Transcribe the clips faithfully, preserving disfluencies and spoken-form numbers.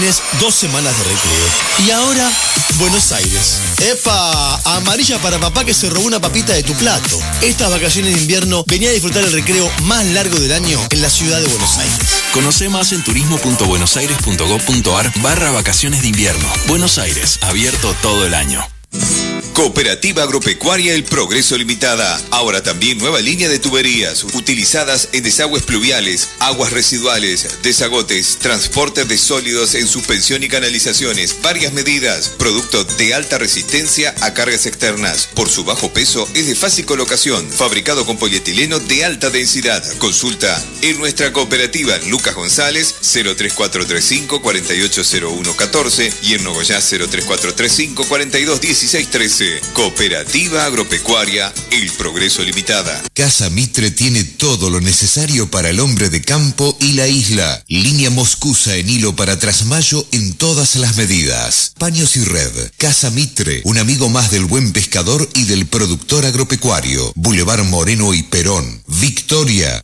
tenés dos semanas de recreo. Y ahora, Buenos Aires. ¡Epa! Amarilla para papá que se robó una papita de tu plato. Estas vacaciones de invierno venía a disfrutar el recreo más largo del año en la ciudad de Buenos Aires. Conoce más en turismo.buenosaires.gov.ar barra vacaciones de invierno. Buenos Aires, abierto todo el año. Cooperativa Agropecuaria El Progreso Limitada. Ahora también nueva línea de tuberías utilizadas en desagües pluviales, aguas residuales, desagotes, transporte de sólidos en suspensión y canalizaciones. Varias medidas. Producto de alta resistencia a cargas externas. Por su bajo peso es de fácil colocación. Fabricado con polietileno de alta densidad. Consulta en nuestra cooperativa Lucas González cero tres cuatro tres cinco, cuatro ocho cero uno uno cuatro y en Nogoyá cero tres cuatro tres cinco, cuatro dos uno seis uno tres. Cooperativa Agropecuaria El Progreso Limitada. Casa Mitre tiene todo lo necesario para el hombre de campo y la isla. Línea moscusa en hilo para trasmayo en todas las medidas. Paños y red. Casa Mitre, un amigo más del buen pescador y del productor agropecuario. Boulevard Moreno y Perón. Victoria.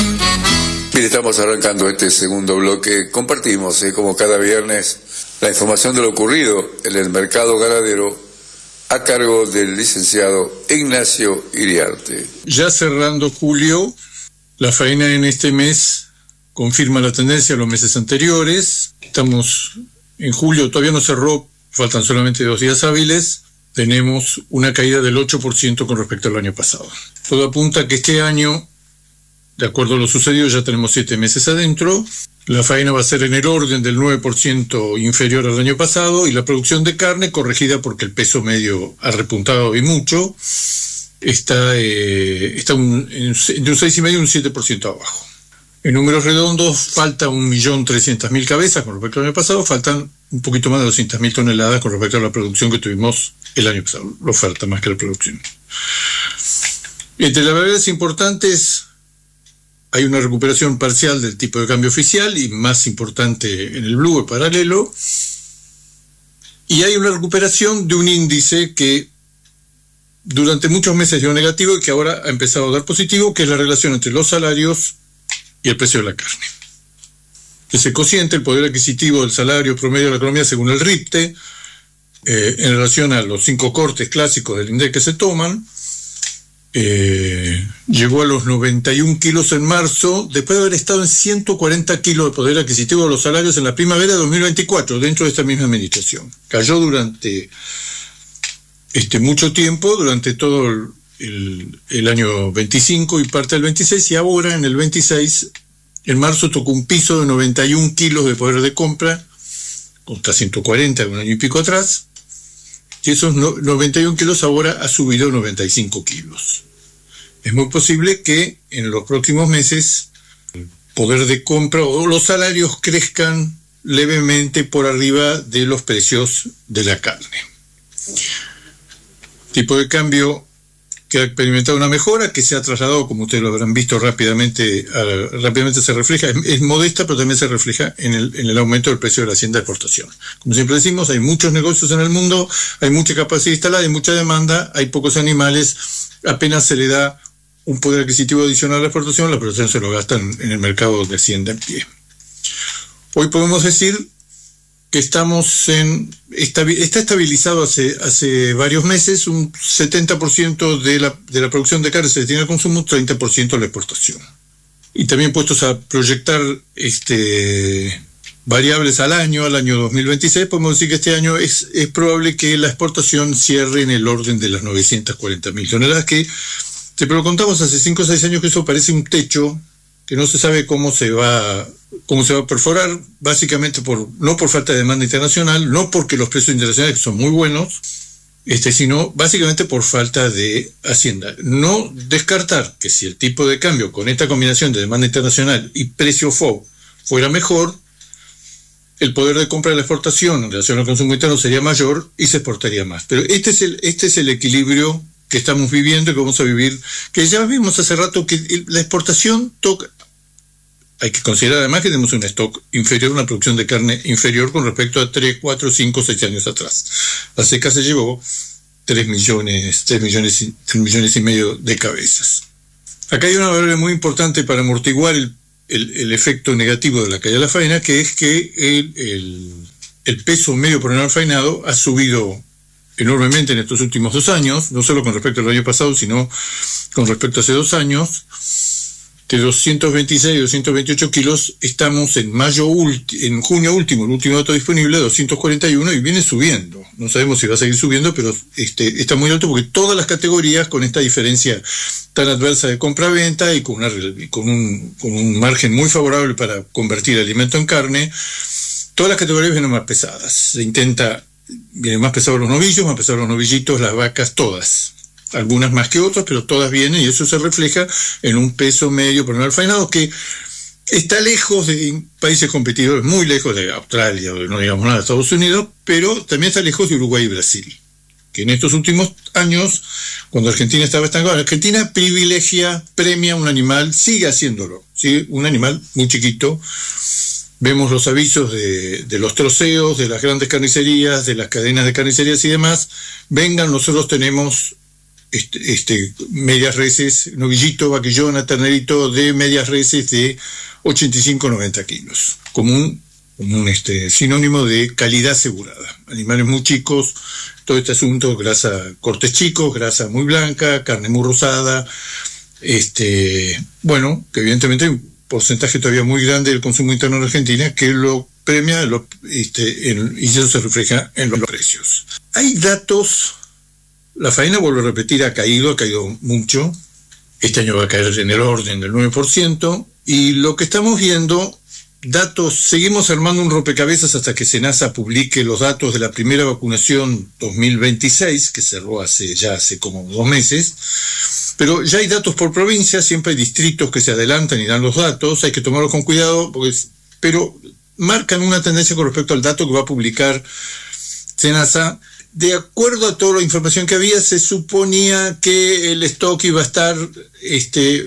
Bien, estamos arrancando este segundo bloque. Compartimos, eh, como cada viernes, la información de lo ocurrido en el mercado ganadero a cargo del licenciado Ignacio Iriarte. Ya cerrando julio, la faena en este mes confirma la tendencia a los meses anteriores. Estamos en julio, todavía no cerró, faltan solamente dos días hábiles. Tenemos una caída del ocho por ciento con respecto al año pasado. Todo apunta a que este año, de acuerdo a lo sucedido, ya tenemos siete meses adentro. La faena va a ser en el orden del nueve por ciento inferior al año pasado y la producción de carne, corregida porque el peso medio ha repuntado y mucho, está, eh, está un, entre un seis coma cinco y un siete por ciento abajo. En números redondos falta un millón trescientas mil cabezas con respecto al año pasado, faltan un poquito más de doscientas mil toneladas con respecto a la producción que tuvimos el año pasado, la oferta más que la producción. Entre las variables importantes hay una recuperación parcial del tipo de cambio oficial y más importante en el blue el paralelo, y hay una recuperación de un índice que durante muchos meses dio negativo y que ahora ha empezado a dar positivo, que es la relación entre los salarios y el precio de la carne. Ese cociente, el poder adquisitivo del salario promedio de la economía según el RIPTE, eh, en relación a los cinco cortes clásicos del INDEC que se toman, Eh, llegó a los noventa y un kilos en marzo, después de haber estado en ciento cuarenta kilos de poder adquisitivo de los salarios en la primavera de dos mil veinticuatro, dentro de esta misma administración. Cayó durante este mucho tiempo, durante todo el, el, el año veinticinco y parte del veintiséis, y ahora en el veintiséis, en marzo tocó un piso de noventa y un kilos de poder de compra, contra ciento cuarenta de un año y pico atrás. Y esos noventa y un kilos ahora ha subido a noventa y cinco kilos. Es muy posible que en los próximos meses el poder de compra o los salarios crezcan levemente por arriba de los precios de la carne. Tipo de cambio que ha experimentado una mejora, que se ha trasladado, como ustedes lo habrán visto rápidamente, a, rápidamente se refleja, es, es modesta, pero también se refleja en el, en el aumento del precio de la hacienda de exportación. Como siempre decimos, hay muchos negocios en el mundo, hay mucha capacidad instalada, hay mucha demanda, hay pocos animales, apenas se le da un poder adquisitivo adicional a la exportación, la producción se lo gastan en el mercado donde hacienda en pie. Hoy podemos decir que estamos en, está estabilizado hace, hace varios meses, un setenta por ciento de la, de la producción de carne se destina al consumo, treinta por ciento a la exportación. Y también puestos a proyectar este, variables al año, al año dos mil veintiséis, podemos decir que este año es, es probable que la exportación cierre en el orden de las novecientas cuarenta mil toneladas, que te lo contamos hace cinco o seis años que eso parece un techo, que no se sabe cómo se va cómo se va a perforar, básicamente por no por falta de demanda internacional, no porque los precios internacionales son muy buenos, este, sino básicamente por falta de hacienda. No descartar que si el tipo de cambio con esta combinación de demanda internacional y precio F O B fuera mejor, el poder de compra de la exportación en relación al consumo interno sería mayor y se exportaría más. Pero este es el, este es el equilibrio que estamos viviendo y que vamos a vivir, que ya vimos hace rato que la exportación toca. Hay que considerar además que tenemos un stock inferior, una producción de carne inferior con respecto a tres, cuatro, cinco, seis años atrás. La seca se llevó tres millones, tres millones, tres millones y medio de cabezas. Acá hay una variable muy importante para amortiguar el, el, el efecto negativo de la caída de la faena, que es que el, el, el peso medio por animal faenado ha subido enormemente en estos últimos dos años, no solo con respecto al año pasado, sino con respecto a hace dos años. De doscientos veintiséis, doscientos veintiocho kilos, estamos en mayo ulti- en junio último, el último dato disponible, doscientos cuarenta y uno, y viene subiendo. No sabemos si va a seguir subiendo, pero este, está muy alto porque todas las categorías, con esta diferencia tan adversa de compra-venta y con, una, con, un, con un margen muy favorable para convertir alimento en carne, todas las categorías vienen más pesadas. Se intenta, vienen más pesados los novillos, más pesados los novillitos, las vacas, todas. Algunas más que otras, pero todas vienen, y eso se refleja en un peso medio por animal faenado que está lejos de países competidores, muy lejos de Australia, o no digamos nada de Estados Unidos, pero también está lejos de Uruguay y Brasil, que en estos últimos años, cuando Argentina estaba estancada, Argentina privilegia, premia un animal, sigue haciéndolo, ¿sí? Un animal muy chiquito. Vemos los avisos de, de los troceos, de las grandes carnicerías, de las cadenas de carnicerías y demás. Vengan, nosotros tenemos Este, este, medias reses, novillito, vaquillona, ternerito de medias reses de ochenta y cinco a noventa kilos, como un, como un este, sinónimo de calidad asegurada. Animales muy chicos, todo este asunto, grasa, cortes chicos, grasa muy blanca, carne muy rosada, este, bueno, que evidentemente hay un porcentaje todavía muy grande del consumo interno en Argentina que lo premia lo, este, en, y eso se refleja en los precios. Hay datos. La faena, vuelvo a repetir, ha caído, ha caído mucho. Este año va a caer en el orden del nueve por ciento. Y lo que estamos viendo, datos, seguimos armando un rompecabezas hasta que SENASA publique los datos de la primera vacunación dos mil veintiséis, que cerró hace ya hace como dos meses. Pero ya hay datos por provincia, siempre hay distritos que se adelantan y dan los datos, hay que tomarlos con cuidado, porque, pero marcan una tendencia con respecto al dato que va a publicar SENASA. De acuerdo a toda la información que había, se suponía que el stock iba a estar este,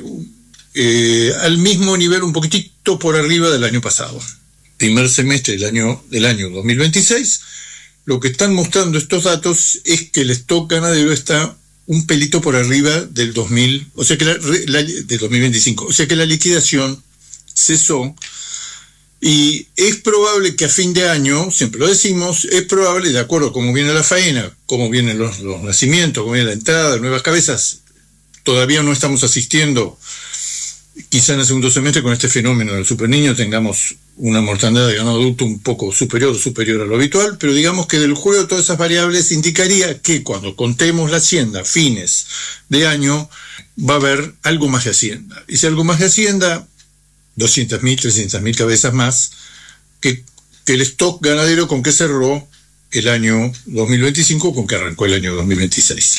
eh, al mismo nivel, un poquitito por arriba del año pasado. Primer semestre del año, del año dos mil veintiséis, lo que están mostrando estos datos es que el stock ganadero está un pelito por arriba del dos mil, o sea que la, la, del dos mil veinticinco, o sea que la liquidación cesó. Y es probable que a fin de año, siempre lo decimos, es probable, de acuerdo a cómo viene la faena, cómo vienen los, los nacimientos, cómo viene la entrada de nuevas cabezas, todavía no estamos asistiendo, quizá en el segundo semestre con este fenómeno del superniño tengamos una mortandad de ganado adulto un poco superior o superior a lo habitual, pero digamos que del juego de todas esas variables indicaría que cuando contemos la hacienda a fines de año, va a haber algo más de hacienda. Y si algo más de hacienda, doscientas mil, trescientas mil cabezas más que, que el stock ganadero con que cerró el año dos mil veinticinco, con que arrancó el año dos mil veintiséis.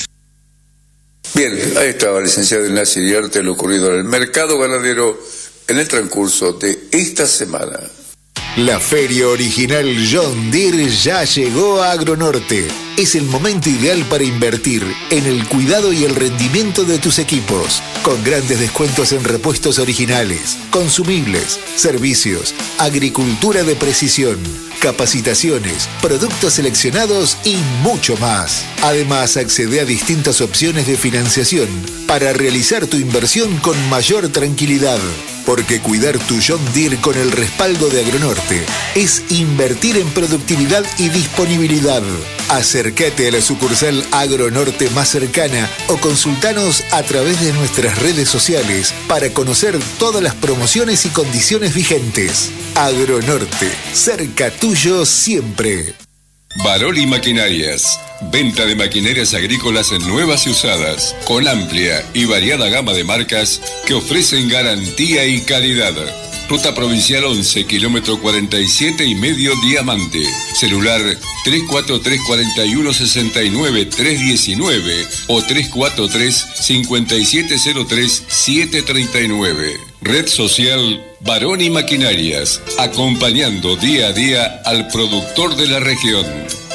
Bien, ahí estaba el licenciado Ignacio Iriarte, lo ocurrido en el mercado ganadero en el transcurso de esta semana. La feria original John Deere ya llegó a Agronorte. Es el momento ideal para invertir en el cuidado y el rendimiento de tus equipos, con grandes descuentos en repuestos originales, consumibles, servicios, agricultura de precisión, capacitaciones, productos seleccionados y mucho más. Además, accede a distintas opciones de financiación para realizar tu inversión con mayor tranquilidad. Porque cuidar tu John Deere con el respaldo de Agronorte es invertir en productividad y disponibilidad. Acércate a la sucursal Agronorte más cercana o consultanos a través de nuestras redes sociales para conocer todas las promociones y condiciones vigentes. Agronorte, cerca tuyo siempre. Baroli Maquinarias. Venta de maquinarias agrícolas nuevas y usadas, con amplia y variada gama de marcas que ofrecen garantía y calidad. Ruta Provincial once, kilómetro cuarenta y siete y medio Diamante. Celular tres cuatro tres, cuatro uno, seis nueve, tres uno nueve o tres cuatro tres, cinco siete cero tres, siete tres nueve. Red social Baroni Maquinarias, acompañando día a día al productor de la región.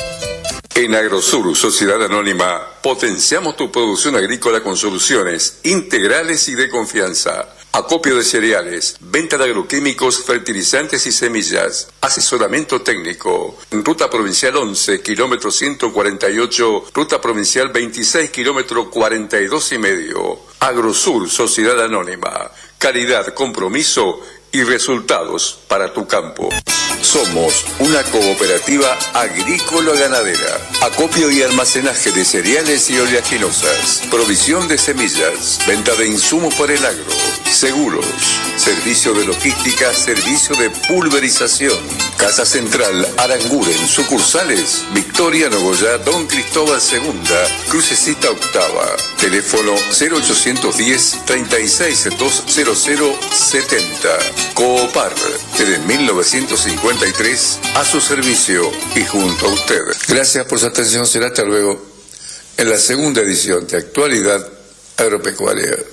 En Agrosur, Sociedad Anónima, potenciamos tu producción agrícola con soluciones integrales y de confianza. Acopio de cereales, venta de agroquímicos, fertilizantes y semillas, asesoramiento técnico. En Ruta Provincial once, kilómetro ciento cuarenta y ocho, Ruta Provincial veintiséis, kilómetro cuarenta y dos y medio. Agrosur, Sociedad Anónima. Calidad, compromiso y resultados para tu campo. Somos una cooperativa agrícola-ganadera. Acopio y almacenaje de cereales y oleaginosas. Provisión de semillas. Venta de insumos para el agro. Seguros. Servicio de logística. Servicio de pulverización. Casa Central Aranguren. Sucursales Victoria, Nogoyá, Don Cristóbal segunda, Crucecita octava. Teléfono cero ochocientos diez, treinta y seis, doscientos setenta. Coopar. Desde mil novecientos cincuenta y tres a su servicio y junto a usted. Gracias por su atención. Será hasta luego en la segunda edición de Actualidad Agropecuaria.